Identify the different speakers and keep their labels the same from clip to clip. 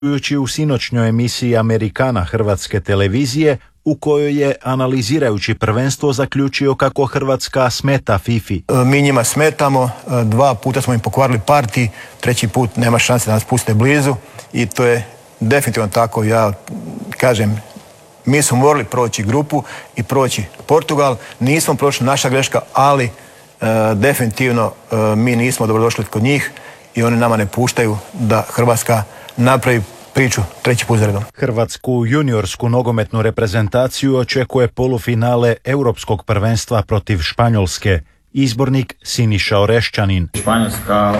Speaker 1: u sinoćnjoj emisiji Amerikana hrvatske televizije, u kojoj je, analizirajući prvenstvo, zaključio kako Hrvatska smeta FIFA-i.
Speaker 2: Mi njima smetamo, 2 puta smo im pokvarili parti, 3. put nema šanse da nas puste blizu i to je definitivno tako. Ja kažem, mi smo morali proći grupu i proći Portugal, nismo prošli, naša greška, ali definitivno mi nismo dobrodošli kod njih i oni nama ne puštaju da Hrvatska napravi priču 3. put za redom.
Speaker 1: Hrvatsku juniorsku nogometnu reprezentaciju očekuje polufinale Europskog prvenstva protiv Španjolske. Izbornik Siniša Orešćanin.
Speaker 3: Španjolska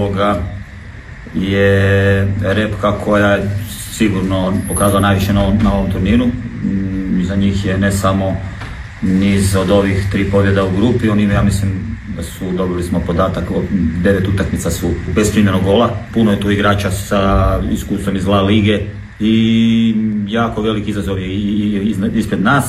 Speaker 3: je repka koja je sigurno pokazala najviše na ovom turniru. Za njih je ne samo niz od ovih 3 pobjeda u grupi, oni, ja mislim da su, dobili smo podatak, 9 utakmica su bez primljenog gola. Puno je tu igrača sa iskustvom iz La Lige i jako veliki izazov je ispred nas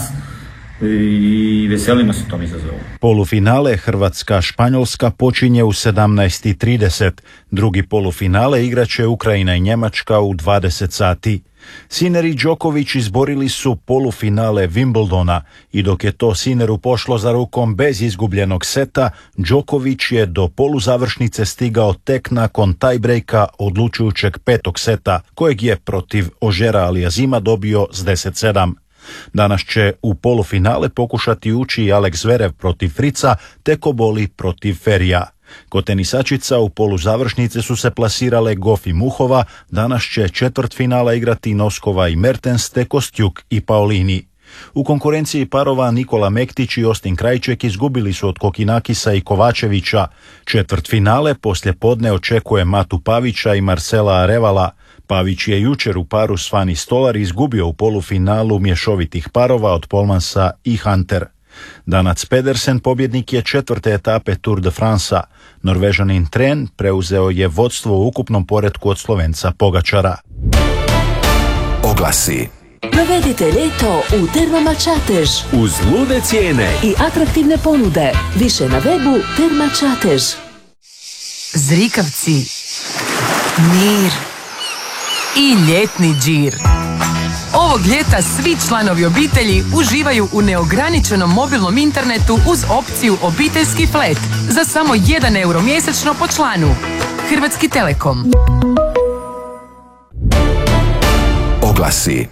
Speaker 3: i veselimo se tom izazovu.
Speaker 1: Polufinale Hrvatska-Španjolska počinje u 17:30. Drugi polufinale igraće Ukrajina i Njemačka u 20 sati. Sinner i Djokovic izborili su polufinale Wimbledona i dok je to Sinneru pošlo za rukom bez izgubljenog seta, Djokovic je do poluzavršnice stigao tek nakon tiebreaka odlučujućeg 5. seta, kojeg je protiv Ožera Aliazima dobio s 10-7. Danas će u polufinale pokušati ući Alex Zverev protiv Frica te Koboli protiv Ferija. Kod tenisačica u poluzavršnice su se plasirale Goff i Muhova, danas će četvrtfinala igrati Noskova i Mertens te Kostjuk i Paolini. U konkurenciji parova Nikola Mektić i Ostin Krajček izgubili su od Kokinakisa i Kovačevića. Četvrtfinale poslje podne očekuje Matu Pavića i Marcela Arevala. Pavić je jučer u paru s Fani Stolar izgubio u polufinalu mješovitih parova od Polmansa i Hunter. Danac Pedersen pobjednik je 4. etape Tour de France-a. Norvežanin Tren preuzeo je vodstvo u ukupnom poretku od Slovenca Pogačara.
Speaker 4: Oglasi.
Speaker 5: Provedite ljeto u Termama Čatež
Speaker 4: uz lude cijene
Speaker 5: i atraktivne ponude. Više na webu Terma Čatež.
Speaker 6: Zrikavci, mir i ljetni džir. Ovog ljeta svi članovi obitelji uživaju u neograničenom mobilnom internetu uz opciju obiteljski flat za samo 1 euro mjesečno po članu. Hrvatski Telekom.
Speaker 4: Oglasi.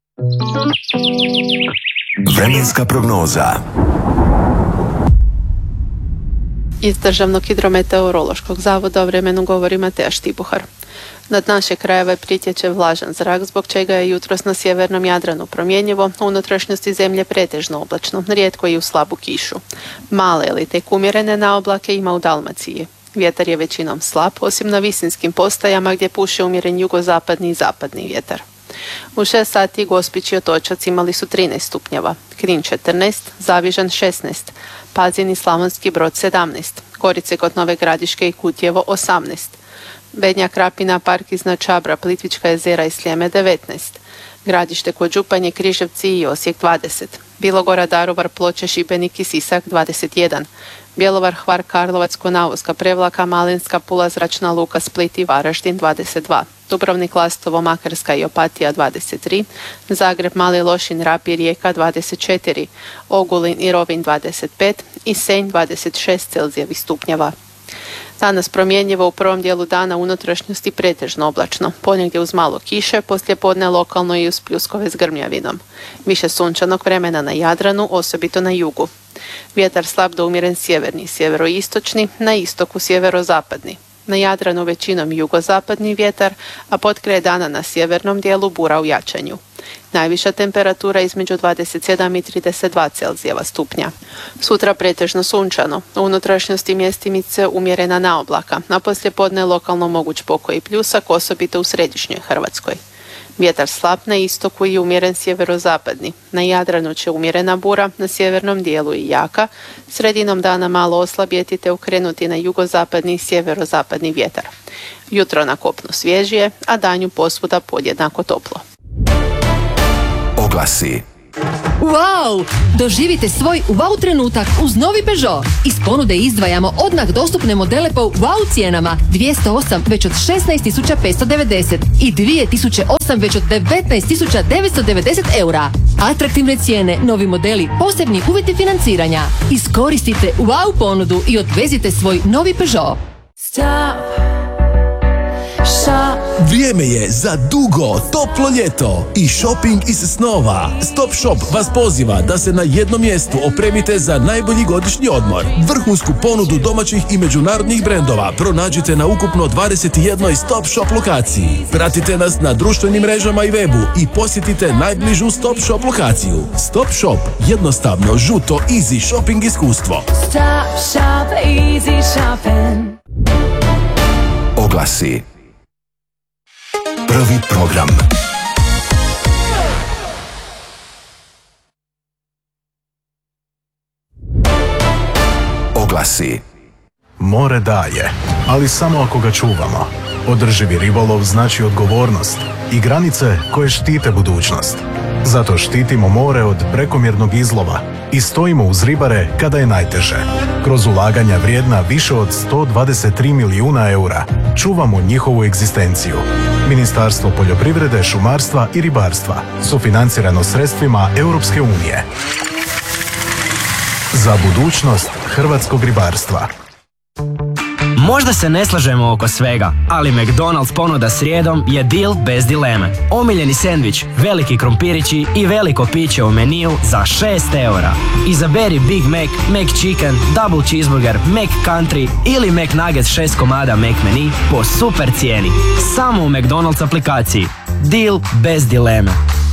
Speaker 4: Vremenska prognoza.
Speaker 7: Iz Državnog hidrometeorološkog zavoda o vremenu govori Mateja Štibuhar. Nad naše krajeve pritječe vlažan zrak, zbog čega je jutros na sjevernom Jadranu promjenjivo, u unutrašnjosti zemlje pretežno oblačno, rijetko i u slabu kišu. Male ili tek umjerene naoblake ima u Dalmaciji. Vjetar je većinom slab, osim na visinskim postajama gdje puše umjeren jugozapadni i zapadni vjetar. U 6 sati Gospić i Otočac imali su 13 stupnjeva, Knin 14, Zavižan 16, Pazin i Slavonski Brod 17, Korice kod Nove Gradiške i Kutjevo 18, Bednja Krapina, Park iznad Čabra, Plitvička jezera i Sljeme 19, Gradište kod Županje, Križevci i Osijek 20, Bilogora, Daruvar, Ploče, Šibenik i Sisak 21, Bjelovar, Hvar, Karlovac, Konavoska, Prevlaka, Malinska, Pula, Zračna luka, Split i Varaždin 22, Dubrovnik, Lastovo, Makarska i Opatija 23, Zagreb, Mali Lošinj, Rab i Rijeka 24, Ogulin i Rovinj 25 i Senj 26 celzijevih stupnjeva. Danas promjenjivo, u prvom dijelu dana unutrašnjosti pretežno oblačno, ponegdje uz malo kiše, poslijepodne lokalno i uz pljuskove s grmljavinom. Više sunčanog vremena na Jadranu, osobito na jugu. Vjetar slab do umjeren sjeverni, sjeveroistočni, na istoku sjeverozapadni. Na Jadranu većinom jugozapadni vjetar, a potkraj dana na sjevernom dijelu bura u jačanju. Najviša temperatura između 27 i 32 celzijeva stupnja. Sutra pretežno sunčano, u unutrašnjosti mjestimice umjerena naoblaka, a poslijepodne lokalno moguć pokoj i pljusak, osobito u središnjoj Hrvatskoj. Vjetar slab na istoku i umjeren sjeverozapadni. Na Jadranu će umjerena bura, na sjevernom dijelu i jaka, sredinom dana malo oslabjeti te okrenuti na jugozapadni i sjeverozapadni vjetar. Jutro na kopnu svježije, a danju posvuda podjednako toplo.
Speaker 4: Oglasi.
Speaker 8: Wow! Doživite svoj wow trenutak uz novi Peugeot. Iz ponude izdvajamo odmah dostupne modele po wow cijenama. 208 već od 16.590 i 2008 već od 19.990 eura. Atraktivne cijene, novi modeli, posebni uvjeti financiranja. Iskoristite wow ponudu i odvezite svoj novi Peugeot.
Speaker 9: Vrijeme je za dugo, toplo ljeto i shopping iz snova. Stop Shop vas poziva da se na jednom mjestu opremite za najbolji godišnji odmor. Vrhunsku ponudu domaćih i međunarodnih brendova pronađite na ukupno 21 Stop Shop lokaciji. Pratite nas na društvenim mrežama i webu i posjetite najbližu Stop Shop lokaciju. Stop Shop, jednostavno, žuto, easy shopping iskustvo.
Speaker 5: Stop shop, easy shopping.
Speaker 4: Oglasi. Prvi program. Oglasi.
Speaker 10: More daje, ali samo ako ga čuvamo. Održivi ribolov znači odgovornost i granice koje štite budućnost. Zato štitimo more od prekomjernog izlova i stojimo uz ribare kada je najteže. Kroz ulaganja vrijedna više od 123 milijuna eura čuvamo njihovu egzistenciju. Ministarstvo poljoprivrede, šumarstva i ribarstva, sufinancirano sredstvima Europske unije. Za budućnost hrvatskog ribarstva.
Speaker 11: Možda se ne slažemo oko svega, ali McDonald's ponuda srijedom je deal bez dileme. Omiljeni sendvič, veliki krompirići i veliko piće u meniju za 6 eura. Izaberi Big Mac, McChicken, Double Cheeseburger, McCountry ili McNuggets 6 komada McMenu po super cijeni. Samo u McDonald's aplikaciji. Deal bez dileme.